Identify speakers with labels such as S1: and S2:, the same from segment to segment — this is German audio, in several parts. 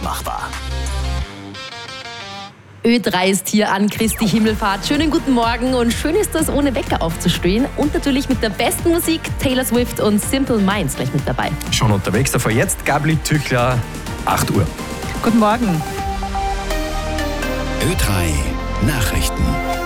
S1: machbar.
S2: Ö3 ist hier an Christi Himmelfahrt. Schönen guten Morgen und schön ist das, ohne Wecker aufzustehen. Und natürlich mit der besten Musik, Taylor Swift und Simple Minds gleich mit dabei.
S3: Schon unterwegs, davor jetzt Gabli Tüchler, 8 Uhr.
S4: Guten Morgen.
S1: Ö3 Nachrichten.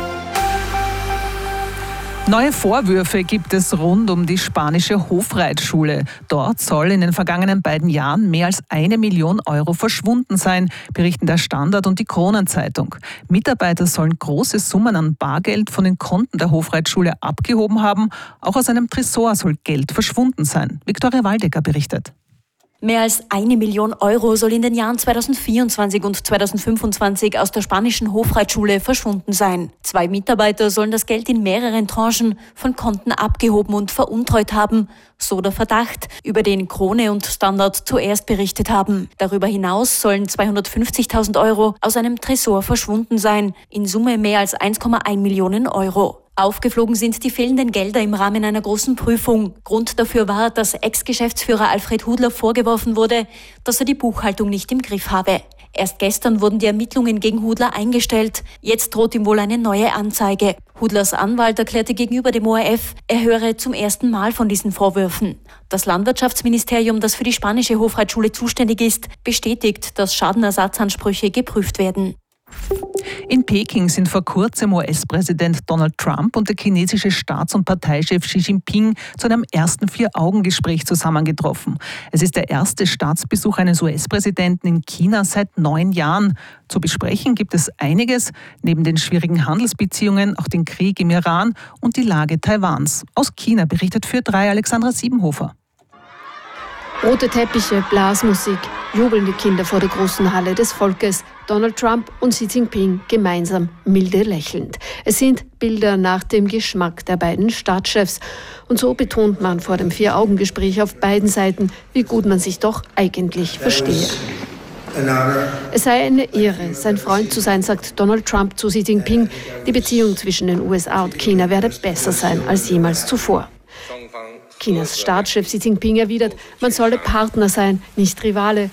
S4: Neue Vorwürfe gibt es rund um die spanische Hofreitschule. Dort soll in den vergangenen beiden Jahren mehr als 1 Million Euro verschwunden sein, berichten der Standard und die Kronenzeitung. Mitarbeiter sollen große Summen an Bargeld von den Konten der Hofreitschule abgehoben haben. Auch aus einem Tresor soll Geld verschwunden sein. Viktoria Waldecker berichtet.
S5: Mehr als 1 Million Euro soll in den Jahren 2024 und 2025 aus der spanischen Hofreitschule verschwunden sein. 2 Mitarbeiter sollen das Geld in mehreren Tranchen von Konten abgehoben und veruntreut haben, so der Verdacht, über den Krone und Standard zuerst berichtet haben. Darüber hinaus sollen 250.000 Euro aus einem Tresor verschwunden sein, in Summe mehr als 1,1 Millionen Euro. Aufgeflogen sind die fehlenden Gelder im Rahmen einer großen Prüfung. Grund dafür war, dass Ex-Geschäftsführer Alfred Hudler vorgeworfen wurde, dass er die Buchhaltung nicht im Griff habe. Erst gestern wurden die Ermittlungen gegen Hudler eingestellt. Jetzt droht ihm wohl eine neue Anzeige. Hudlers Anwalt erklärte gegenüber dem ORF, er höre zum ersten Mal von diesen Vorwürfen. Das Landwirtschaftsministerium, das für die spanische Hofreitschule zuständig ist, bestätigt, dass Schadenersatzansprüche geprüft werden.
S4: In Peking sind vor kurzem US-Präsident Donald Trump und der chinesische Staats- und Parteichef Xi Jinping zu einem ersten 4-Augen-Gespräch zusammengetroffen. Es ist der erste Staatsbesuch eines US-Präsidenten in China seit 9 Jahren. Zu besprechen gibt es einiges, neben den schwierigen Handelsbeziehungen auch den Krieg im Iran und die Lage Taiwans. Aus China berichtet für Ö3 Alexandra Siebenhofer.
S6: Rote Teppiche, Blasmusik, jubelnde Kinder vor der großen Halle des Volkes. Donald Trump und Xi Jinping gemeinsam milde lächelnd. Es sind Bilder nach dem Geschmack der beiden Staatschefs. Und so betont man vor dem 4-Augen-Gespräch auf beiden Seiten, wie gut man sich doch eigentlich verstehe. Es sei eine Ehre, sein Freund zu sein, sagt Donald Trump zu Xi Jinping. Die Beziehung zwischen den USA und China werde besser sein als jemals zuvor. Chinas Staatschef Xi Jinping erwidert, man solle Partner sein, nicht Rivale.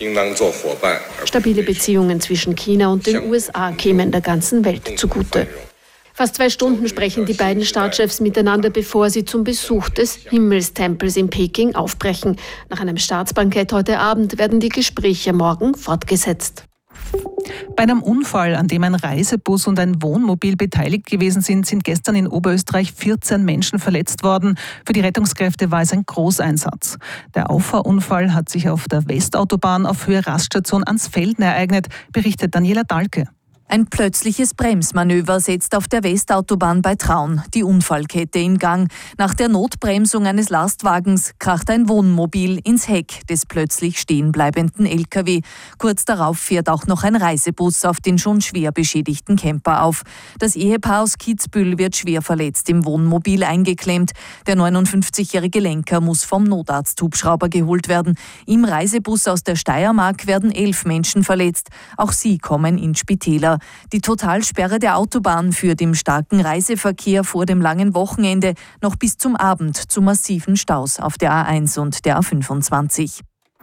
S6: Stabile Beziehungen zwischen China und den USA kämen der ganzen Welt zugute. Fast 2 Stunden sprechen die beiden Staatschefs miteinander, bevor sie zum Besuch des Himmelstempels in Peking aufbrechen. Nach einem Staatsbankett heute Abend werden die Gespräche morgen fortgesetzt.
S4: Bei einem Unfall, an dem ein Reisebus und ein Wohnmobil beteiligt gewesen sind, sind gestern in Oberösterreich 14 Menschen verletzt worden. Für die Rettungskräfte war es ein Großeinsatz. Der Auffahrunfall hat sich auf der Westautobahn auf Höhe Raststation Ansfelden ereignet, berichtet Daniela Dahlke.
S7: Ein plötzliches Bremsmanöver setzt auf der Westautobahn bei Traun die Unfallkette in Gang. Nach der Notbremsung eines Lastwagens kracht ein Wohnmobil ins Heck des plötzlich stehenbleibenden LKW. Kurz darauf fährt auch noch ein Reisebus auf den schon schwer beschädigten Camper auf. Das Ehepaar aus Kitzbühel wird schwer verletzt im Wohnmobil eingeklemmt. Der 59-jährige Lenker muss vom Notarzthubschrauber geholt werden. Im Reisebus aus der Steiermark werden 11 Menschen verletzt. Auch sie kommen in Spitäler. Die Totalsperre der Autobahn führt im starken Reiseverkehr vor dem langen Wochenende noch bis zum Abend zu massiven Staus auf der A1 und der A25.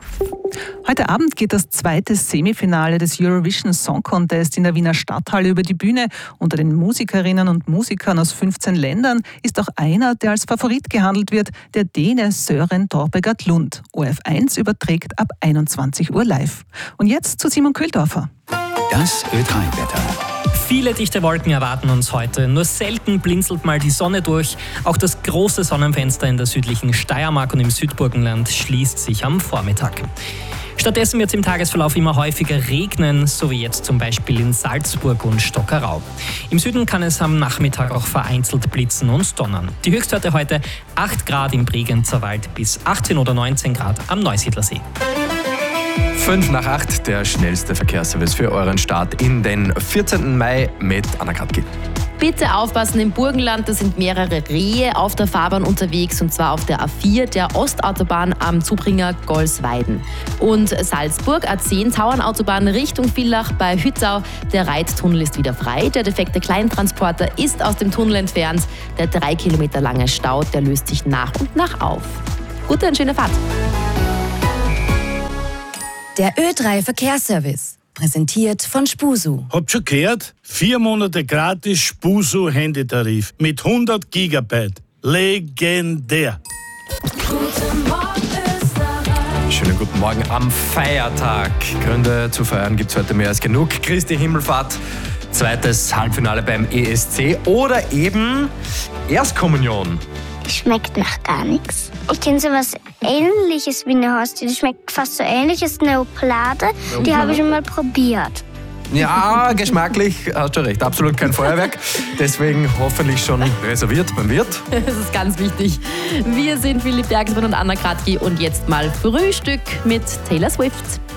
S4: Heute Abend geht das 2. Semifinale des Eurovision Song Contest in der Wiener Stadthalle über die Bühne. Unter den Musikerinnen und Musikern aus 15 Ländern ist auch einer, der als Favorit gehandelt wird, der Däne Søren Torpegard Lund. ORF1 überträgt ab 21 Uhr live. Und jetzt zu Simon Köhldorfer.
S1: Das Ö3-Wetter.
S8: Viele dichte Wolken erwarten uns heute. Nur selten blinzelt mal die Sonne durch. Auch das große Sonnenfenster in der südlichen Steiermark und im Südburgenland schließt sich am Vormittag. Stattdessen wird es im Tagesverlauf immer häufiger regnen, so wie jetzt zum Beispiel in Salzburg und Stockerau. Im Süden kann es am Nachmittag auch vereinzelt blitzen und donnern. Die Höchstwerte heute 8 Grad im Bregenzer Wald bis 18 oder 19 Grad am Neusiedlersee.
S3: 5 nach 8, der schnellste Verkehrsservice für euren Start in den 14. Mai mit Anna Kratki.
S2: Bitte aufpassen, im Burgenland, da sind mehrere Rehe auf der Fahrbahn unterwegs, und zwar auf der A4, der Ostautobahn am Zubringer Golsweiden. Und Salzburg, A10, Tauernautobahn Richtung Villach bei Hüttau. Der Reittunnel ist wieder frei. Der defekte Kleintransporter ist aus dem Tunnel entfernt. Der 3 Kilometer lange Stau, der löst sich nach und nach auf. Gute und schöne Fahrt.
S9: Der Ö3 Verkehrsservice. präsentiert von Spusu.
S10: Habt schon gehört? 4 Monate gratis Spusu-Handytarif mit 100 Gigabyte. Legendär.
S3: Schönen guten Morgen am Feiertag. Gründe zu feiern gibt es heute mehr als genug. Christi Himmelfahrt, zweites Halbfinale beim ESC oder eben Erstkommunion.
S11: Schmeckt nach gar nichts. Ich kenne so was Ähnliches wie eine Hostie. Die schmeckt fast so ähnlich, ist eine Oblade. Die habe ich schon mal probiert.
S3: Ja, geschmacklich hast du recht. Absolut kein Feuerwerk. Deswegen hoffentlich schon reserviert beim Wirt.
S2: Das ist ganz wichtig. Wir sind Philipp Bergsmann und Anna Kratky und jetzt mal Frühstück mit Taylor Swift.